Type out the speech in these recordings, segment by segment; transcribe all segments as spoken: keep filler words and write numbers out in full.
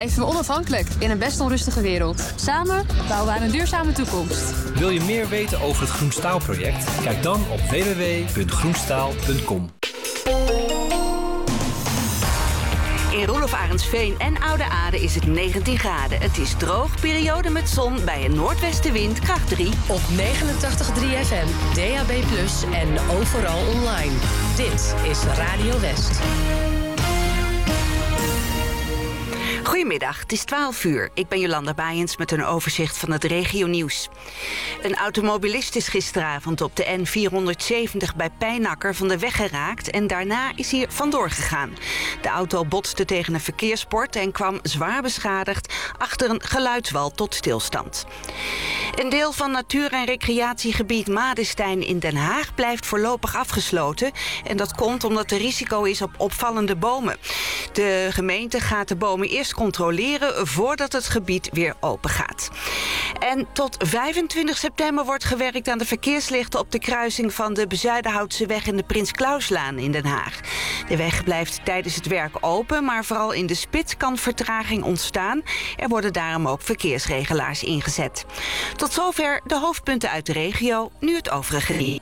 Even onafhankelijk in een best onrustige wereld. Samen bouwen we aan een duurzame toekomst. Wil je meer weten over het Groenstaal-project? Kijk dan op w w w punt groenstaal punt com. In Roelof Arendsveen en Oude Aarde is het negentien graden. Het is droog, periode met zon bij een noordwestenwind, kracht drie. Op negenentachtig komma drie F M, D A B plus, en overal online. Dit is Radio West. Goedemiddag, het is twaalf uur. Ik ben Jolanda Baaiens met een overzicht van het regionieuws. Een automobilist is gisteravond op de N vierhonderdzeventig bij Pijnakker van de weg geraakt en daarna is hier vandoor gegaan. De auto botste tegen een verkeersbord en kwam zwaar beschadigd achter een geluidswal tot stilstand. Een deel van natuur- en recreatiegebied Madestein in Den Haag blijft voorlopig afgesloten. En dat komt omdat er risico is op opvallende bomen. De gemeente gaat de bomen eerst controleren voordat het gebied weer open gaat. En tot vijfentwintig september wordt gewerkt aan de verkeerslichten op de kruising van de Bezuidenhoutseweg en de Prins Clauslaan in Den Haag. De weg blijft tijdens het werk open, maar vooral in de spits kan vertraging ontstaan. Er worden daarom ook verkeersregelaars ingezet. Tot zover de hoofdpunten uit de regio, nu het overige.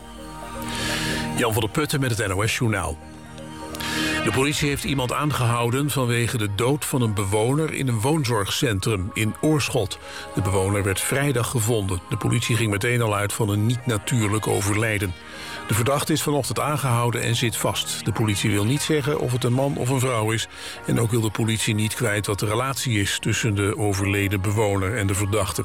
Jan van der Putten met het N O S-journaal. De politie heeft iemand aangehouden vanwege de dood van een bewoner in een woonzorgcentrum in Oorschot. De bewoner werd vrijdag gevonden. De politie ging meteen al uit van een niet-natuurlijk overlijden. De verdachte is vanochtend aangehouden en zit vast. De politie wil niet zeggen of het een man of een vrouw is. En ook wil de politie niet kwijt wat de relatie is tussen de overleden bewoner en de verdachte.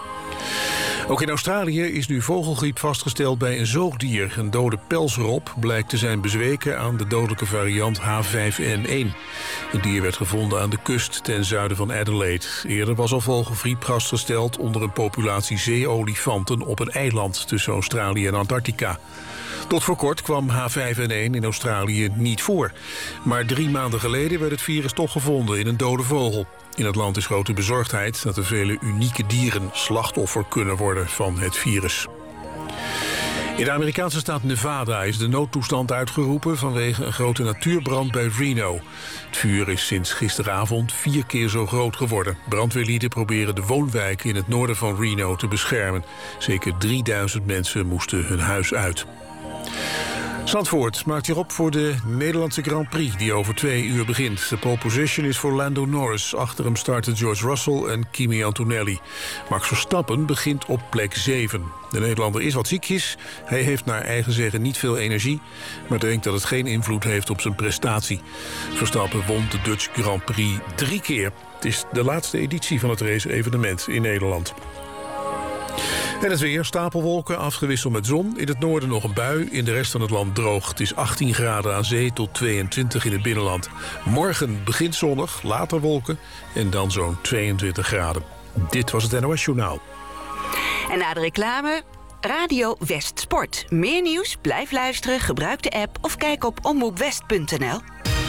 Ook in Australië is nu vogelgriep vastgesteld bij een zoogdier. Een dode pelsrop blijkt te zijn bezweken aan de dodelijke variant H vijf N één. Het dier werd gevonden aan de kust ten zuiden van Adelaide. Eerder was al vogelgriep vastgesteld onder een populatie zeeolifanten op een eiland tussen Australië en Antarctica. Tot voor kort kwam H vijf N één in Australië niet voor. Maar drie maanden geleden werd het virus toch gevonden in een dode vogel. In het land is grote bezorgdheid dat er vele unieke dieren slachtoffer kunnen worden van het virus. In de Amerikaanse staat Nevada is de noodtoestand uitgeroepen vanwege een grote natuurbrand bij Reno. Het vuur is sinds gisteravond vier keer zo groot geworden. Brandweerlieden proberen de woonwijken in het noorden van Reno te beschermen. Zeker drieduizend mensen moesten hun huis uit. Zandvoort maakt zich op voor de Nederlandse Grand Prix die over twee uur begint. De pole position is voor Lando Norris. Achter hem starten George Russell en Kimi Antonelli. Max Verstappen begint op plek zeven. De Nederlander is wat ziekjes. Hij heeft naar eigen zeggen niet veel energie, maar denkt dat het geen invloed heeft op zijn prestatie. Verstappen won de Dutch Grand Prix drie keer. Het is de laatste editie van het race-evenement in Nederland. En het weer, stapelwolken, afgewisseld met zon. In het noorden nog een bui, in de rest van het land droog. Het is achttien graden aan zee tot tweeëntwintig in het binnenland. Morgen begint zonnig, later wolken en dan zo'n tweeëntwintig graden. Dit was het N O S-journaal. En na de reclame, Radio West Sport. Meer nieuws, blijf luisteren, gebruik de app of kijk op omroepwest punt n l.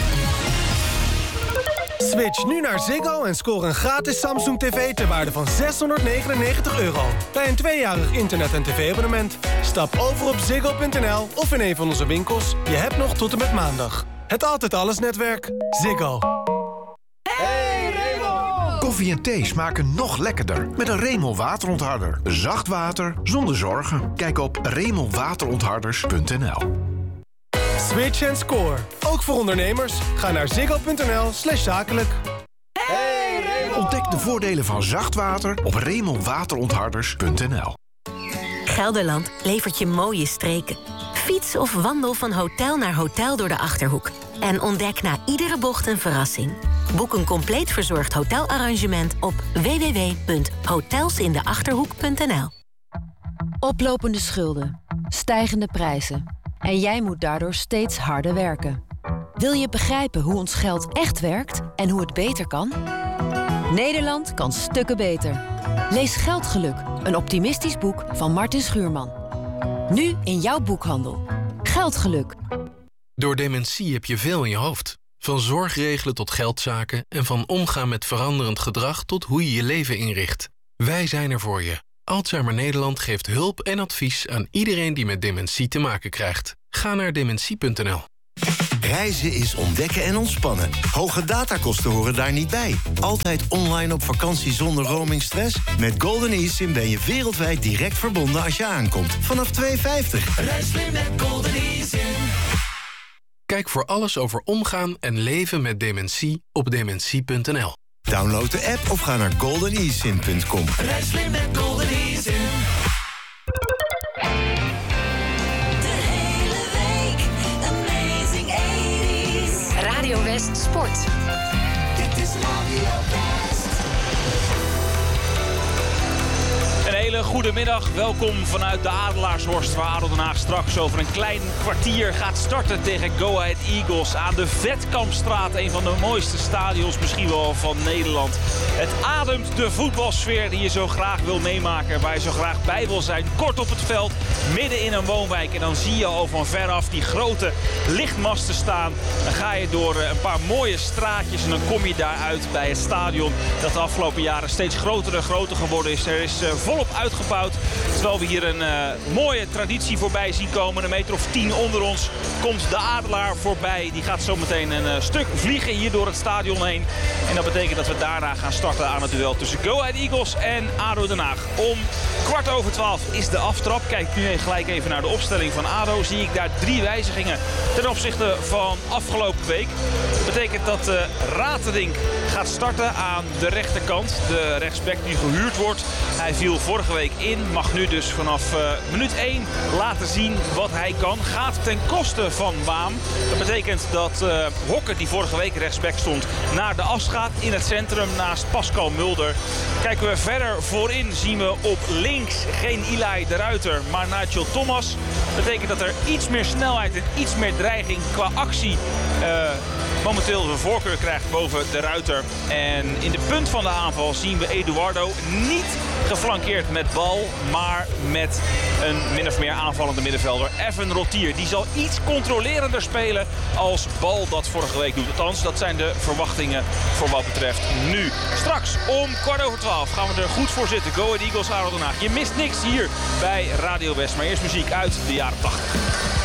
Switch nu naar Ziggo en score een gratis Samsung T V ter waarde van zeshonderdnegenennegentig euro. Bij een tweejarig internet- en tv-abonnement. Stap over op ziggo punt n l of in een van onze winkels. Je hebt nog tot en met maandag. Het Altijd Alles netwerk. Ziggo. Hey Remo! Koffie en thee smaken nog lekkerder met een Remo waterontharder. Zacht water zonder zorgen. Kijk op remo waterontharders punt n l. Switch en score. Ook voor ondernemers. Ga naar ziggo punt n l slash zakelijk. Hey Remo! Ontdek de voordelen van zacht water op remo waterontharders punt n l. Gelderland levert je mooie streken. Fiets of wandel van hotel naar hotel door de Achterhoek. En ontdek na iedere bocht een verrassing. Boek een compleet verzorgd hotelarrangement op w w w punt hotels in de achterhoek punt n l. Oplopende schulden, stijgende prijzen. En jij moet daardoor steeds harder werken. Wil je begrijpen hoe ons geld echt werkt en hoe het beter kan? Nederland kan stukken beter. Lees Geldgeluk, een optimistisch boek van Martin Schuurman. Nu in jouw boekhandel. Geldgeluk. Door dementie heb je veel in je hoofd. Van zorgregelen tot geldzaken en van omgaan met veranderend gedrag tot hoe je je leven inricht. Wij zijn er voor je. Alzheimer Nederland geeft hulp en advies aan iedereen die met dementie te maken krijgt. Ga naar dementie punt n l. Reizen is ontdekken en ontspannen. Hoge datakosten horen daar niet bij. Altijd online op vakantie zonder roamingstress? Met Golden eSIM ben je wereldwijd direct verbonden als je aankomt. Vanaf twee euro vijftig. Reis slim met Golden eSIM. Kijk voor alles over omgaan en leven met dementie op dementie punt n l. Download de app of ga naar golden e sim punt com. Reis slim met Golden eSIM. De hele week Amazing eighties. Radio West Sport. Dit is Radio West. Een hele goede middag. Welkom vanuit de Adelaarshorst, waar A D O Den Haag straks over een klein kwartier gaat starten tegen Go Ahead Eagles aan de Vetkampstraat. Een van de mooiste stadions misschien wel van Nederland. Het ademt de voetbalsfeer die je zo graag wil meemaken, waar je zo graag bij wil zijn. Kort op het veld, midden in een woonwijk. En dan zie je al van veraf die grote lichtmasten staan. Dan ga je door een paar mooie straatjes en dan kom je daar uit bij het stadion dat de afgelopen jaren steeds groter en groter geworden is. Er is uh, volop uitgebouwd, terwijl we hier een uh, mooie traditie voorbij zien komen. Een meter of tien onder ons komt de Adelaar voorbij. Die gaat zo meteen een uh, stuk vliegen hier door het stadion heen. En dat betekent dat we daarna gaan starten aan het duel tussen Go Ahead Eagles en A D O Den Haag. Om kwart over twaalf is de aftrap. Kijk nu gelijk even naar de opstelling van A D O. Zie ik daar drie wijzigingen ten opzichte van afgelopen week. Dat betekent dat uh, Raterdink gaat starten aan de rechterkant. De rechtsback die gehuurd wordt. Hij viel vorige week in. Mag nu dus vanaf uh, minuut één laten zien wat hij kan. Gaat ten koste van Waam. Dat betekent dat uh, Hokker, die vorige week rechtsback stond, naar de as gaat in het centrum naast Pascal Mulder. Kijken we verder voorin zien we op links geen Eli de Ruiter, maar Nigel Thomas. Dat betekent dat er iets meer snelheid en iets meer dreiging qua actie uh, momenteel de voorkeur krijgt boven de Ruiter. En in de punt van de aanval zien we Eduardo niet geflankeerd met bal, maar met een min of meer aanvallende middenvelder, Evan Rotier. Die zal iets controlerender spelen als Bal dat vorige week doet. Althans, dat zijn de verwachtingen voor wat betreft nu. Straks om kwart over twaalf gaan we er goed voor zitten. Go Ahead Eagles, A D O Den Haag. Je mist niks hier bij Radio West, maar eerst muziek uit de jaren tachtig.